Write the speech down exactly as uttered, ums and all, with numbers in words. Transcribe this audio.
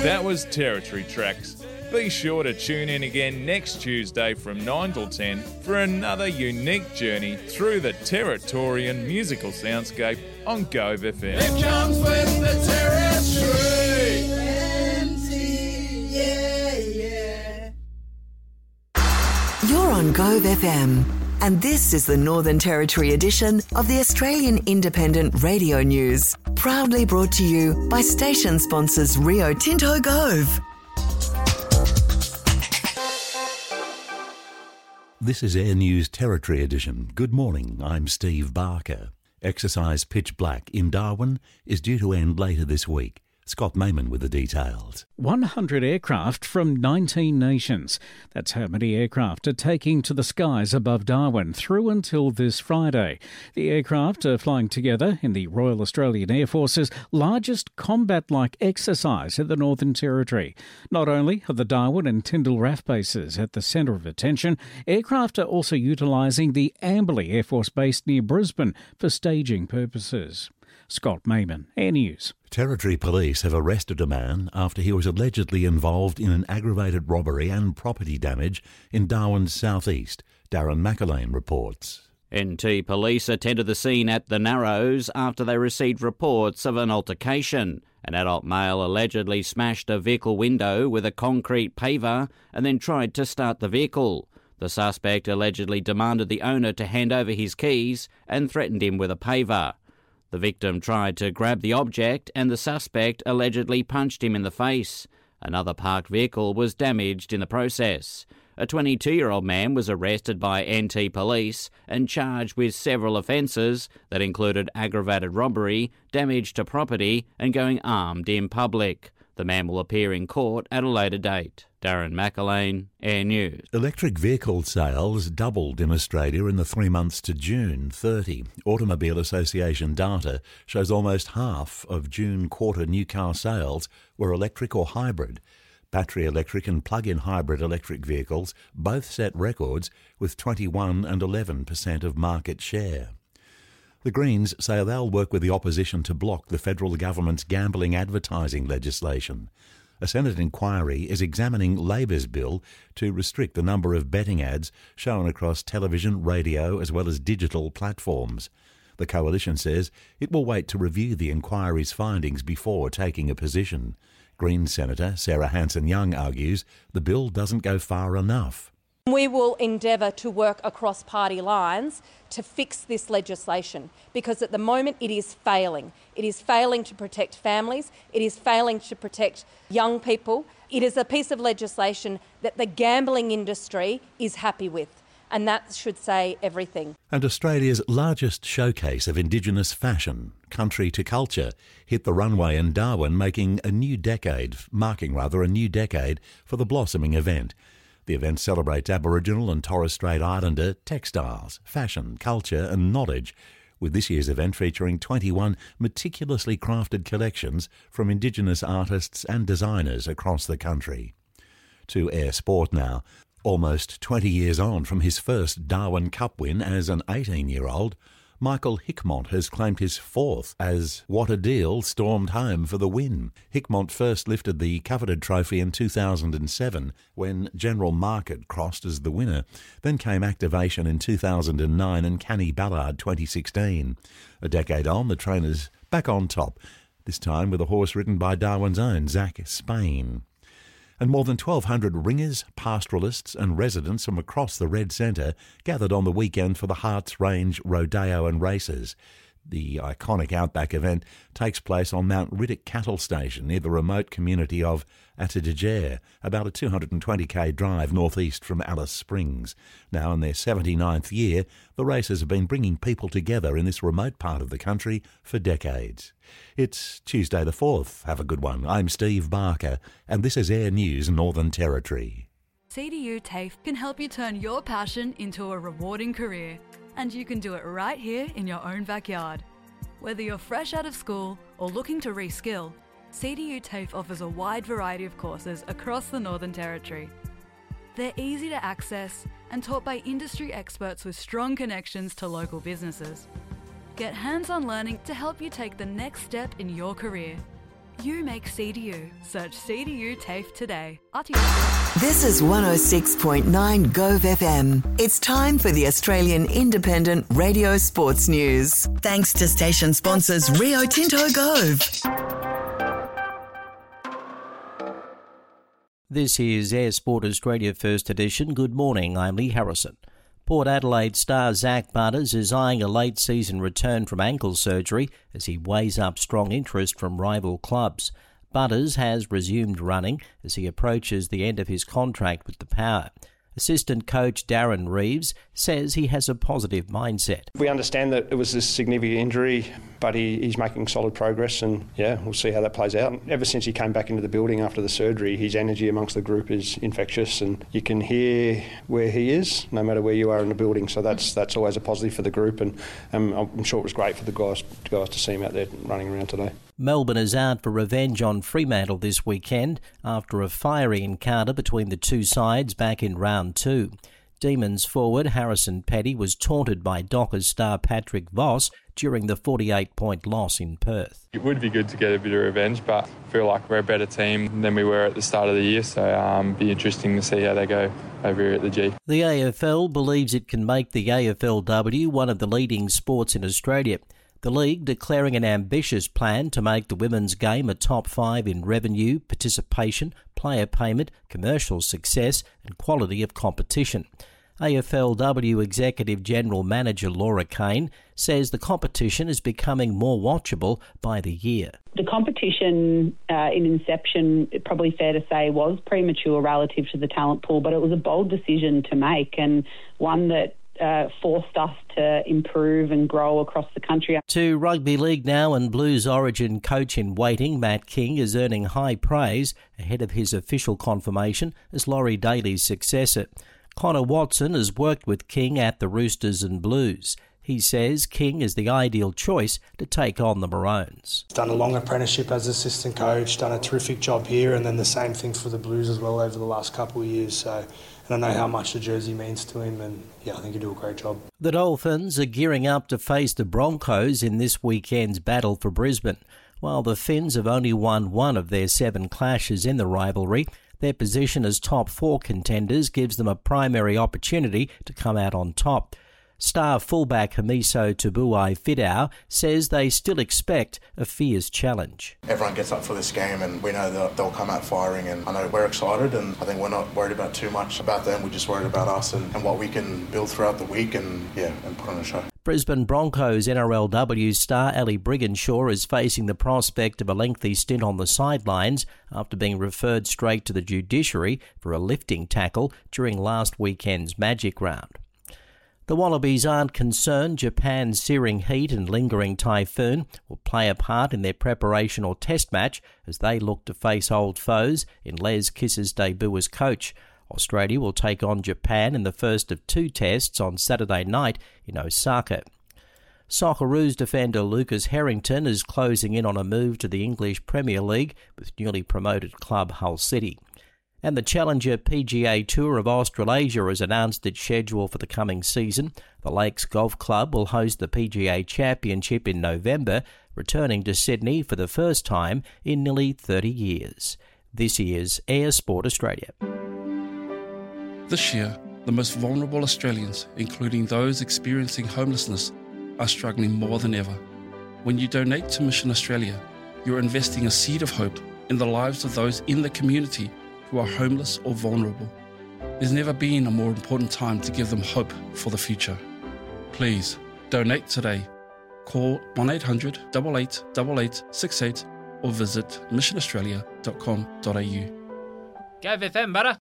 That was Territory Tracks. Be sure to tune in again next Tuesday from nine till ten for another unique journey through the Territorian musical soundscape on Gove F M. It comes with the Territory. Yeah, yeah. You're on Gove F M, and this is the Northern Territory edition of the Australian Independent Radio News, proudly brought to you by station sponsors Rio Tinto Gove. This is Air News Territory Edition. Good morning, I'm Steve Barker. Exercise Pitch Black in Darwin is due to end later this week. Scott Mayman with the details. one hundred aircraft from nineteen nations. That's how many aircraft are taking to the skies above Darwin through until this Friday. The aircraft are flying together in the Royal Australian Air Force's largest combat-like exercise in the Northern Territory. Not only are the Darwin and Tyndall R A F bases at the centre of attention, aircraft are also utilising the Amberley Air Force Base near Brisbane for staging purposes. Scott Mayman, Air News. Territory Police have arrested a man after he was allegedly involved in an aggravated robbery and property damage in Darwin's southeast. Darren McAlane reports. N T Police attended the scene at the Narrows after they received reports of an altercation. An adult male allegedly smashed a vehicle window with a concrete paver and then tried to start the vehicle. The suspect allegedly demanded the owner to hand over his keys and threatened him with a paver. The victim tried to grab the object and the suspect allegedly punched him in the face. Another parked vehicle was damaged in the process. A twenty-two-year-old man was arrested by N T Police and charged with several offences that included aggravated robbery, damage to property and going armed in public. The man will appear in court at a later date. Darren McAlane, Air News. Electric vehicle sales doubled in Australia in the three months to June thirtieth. Automobile Association data shows almost half of June quarter new car sales were electric or hybrid. Battery electric and plug-in hybrid electric vehicles both set records with twenty-one and eleven percent of market share. The Greens say they'll work with the opposition to block the federal government's gambling advertising legislation. A Senate inquiry is examining Labor's bill to restrict the number of betting ads shown across television, radio as well as digital platforms. The coalition says it will wait to review the inquiry's findings before taking a position. Greens Senator Sarah Hanson-Young argues the bill doesn't go far enough. We will endeavour to work across party lines to fix this legislation because at the moment it is failing. It is failing to protect families. It is failing to protect young people. It is a piece of legislation that the gambling industry is happy with, and that should say everything. And Australia's largest showcase of Indigenous fashion, Country to Culture, hit the runway in Darwin, making a new decade, marking rather a new decade for the blossoming event. The event celebrates Aboriginal and Torres Strait Islander textiles, fashion, culture and knowledge, with this year's event featuring twenty-one meticulously crafted collections from Indigenous artists and designers across the country. To Air Sport now. Almost twenty years on from his first Darwin Cup win as an eighteen-year-old, Michael Hickmott has claimed his fourth as What a Deal stormed home for the win. Hickmott first lifted the coveted trophy in two thousand seven when General Market crossed as the winner. Then came Activation in two thousand nine and Canny Ballard twenty sixteen. A decade on, the trainer's back on top, this time with a horse ridden by Darwin's own Zach Spain. And more than twelve hundred ringers, pastoralists and residents from across the Red Centre gathered on the weekend for the Harts Range Rodeo and Races. The iconic Outback event takes place on Mount Riddick Cattle Station near the remote community of Attadijare, about a two hundred twenty k drive northeast from Alice Springs. Now in their seventy-ninth year, the races have been bringing people together in this remote part of the country for decades. It's Tuesday the fourth. Have a good one. I'm Steve Barker, and this is Air News Northern Territory. C D U TAFE can help you turn your passion into a rewarding career, and you can do it right here in your own backyard. Whether you're fresh out of school or looking to reskill, C D U TAFE offers a wide variety of courses across the Northern Territory. They're easy to access and taught by industry experts with strong connections to local businesses. Get hands-on learning to help you take the next step in your career. You make C D U. Search C D U TAFE today. R T O. This is one oh six point nine Gove F M. It's time for the Australian Independent Radio Sports News. Thanks to station sponsors Rio Tinto Gove. This is Air Sport Australia First Edition. Good morning, I'm Lee Harrison. Port Adelaide star Zach Butters is eyeing a late-season return from ankle surgery as he weighs up strong interest from rival clubs. Butters has resumed running as he approaches the end of his contract with the Power. Assistant coach Darren Reeves says he has a positive mindset. We understand that it was a significant injury, but he, he's making solid progress, and yeah, we'll see how that plays out. Ever since he came back into the building after the surgery, his energy amongst the group is infectious, and you can hear where he is, no matter where you are in the building. So that's that's always a positive for the group, and um, I'm sure it was great for the guys, guys to see him out there running around today. Melbourne is out for revenge on Fremantle this weekend after a fiery encounter between the two sides back in round two. Demons forward Harrison Petty was taunted by Dockers star Patrick Voss during the forty-eight point loss in Perth. It would be good to get a bit of revenge, but I feel like we're a better team than we were at the start of the year, so um, be interesting to see how they go over here at the G. The A F L believes it can make the A F L W one of the leading sports in Australia. The league declaring an ambitious plan to make the women's game a top five in revenue, participation, player payment, commercial success and quality of competition. A F L W Executive General Manager Laura Kane says the competition is becoming more watchable by the year. The competition uh, in inception, probably fair to say, was premature relative to the talent pool, but it was a bold decision to make and one that Uh, forced us to improve and grow across the country. To rugby league now, and Blues Origin coach in waiting, Matt King, is earning high praise ahead of his official confirmation as Laurie Daly's successor. Connor Watson has worked with King at the Roosters and Blues. He says King is the ideal choice to take on the Maroons. Done a long apprenticeship as assistant coach, done a terrific job here, and then the same thing for the Blues as well over the last couple of years. So, and I know how much the jersey means to him, and yeah, I think he'll do a great job. The Dolphins are gearing up to face the Broncos in this weekend's battle for Brisbane. While the Finns have only won one of their seven clashes in the rivalry, their position as top four contenders gives them a primary opportunity to come out on top. Star fullback Hamiso Tubuai Fidau says they still expect a fierce challenge. Everyone gets up for this game and we know that they'll come out firing, and I know we're excited, and I think we're not worried about too much about them. We're just worried about us and, and what we can build throughout the week and yeah, and put on a show. Brisbane Broncos N R L W star Ali Brigginshaw is facing the prospect of a lengthy stint on the sidelines after being referred straight to the judiciary for a lifting tackle during last weekend's Magic Round. The Wallabies aren't concerned Japan's searing heat and lingering typhoon will play a part in their preparation or test match as they look to face old foes in Les Kiss's debut as coach. Australia will take on Japan in the first of two tests on Saturday night in Osaka. Socceroos defender Lucas Harrington is closing in on a move to the English Premier League with newly promoted club Hull City. And the Challenger P G A Tour of Australasia has announced its schedule for the coming season. The Lakes Golf Club will host the P G A Championship in November, returning to Sydney for the first time in nearly thirty years. This is Air Sport Australia. This year, the most vulnerable Australians, including those experiencing homelessness, are struggling more than ever. When you donate to Mission Australia, you're investing a seed of hope in the lives of those in the community who are homeless or vulnerable. There's never been a more important time to give them hope for the future. Please, donate today. Call one eight hundred, eight eight eight eight, six eight or visit mission australia dot com dot a u. Go F M, butter!